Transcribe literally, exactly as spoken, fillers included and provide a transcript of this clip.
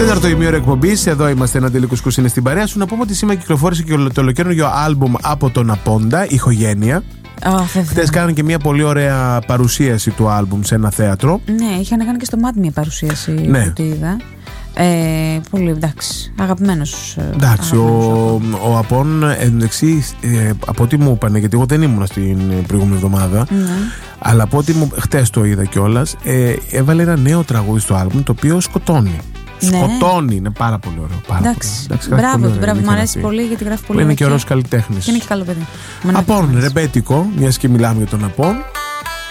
Τέταρτο ημίωρο εκπομπής, εδώ είμαστε. Ένα τελικό κουσκούς είναι στην παρέα σου. Να πούμε ότι σήμερα κυκλοφόρησε και το ολοκαίρινο άλμπουμ από τον Απόντα, Ηχογένεια. Oh, χτες κάνανε και μια πολύ ωραία παρουσίαση του άλμπουμ σε ένα θέατρο. Ναι, είχαν κάνει και στο Μάτ μια παρουσίαση, ναι, που τη είδα. Ε, πολύ, εντάξει, αγαπημένος. Εντάξει, αγαπημένος ο, ο Απόν, εντάξει, ε, από ό,τι μου είπανε, γιατί εγώ δεν ήμουν στην προηγούμενη εβδομάδα, ναι, αλλά από ό,τι μου, χτες το είδα κιόλας, ε, έβαλε ένα νέο τραγούδι στο άλμπουμ, το οποίο σκοτώνει. Ναι. Σκοτώνει, είναι πάρα πολύ ωραίο. Πάρα εντάξει, πολύ. Εντάξει, μπράβο, πολύ μπράβο, μου αρέσει πολύ γιατί γράφει πολύ. Είναι και ωραίος καλλιτέχνης. Και είναι και καλό παιδί. Απόν, ρεμπέτικο, μιας και μιλάμε για τον Απόν.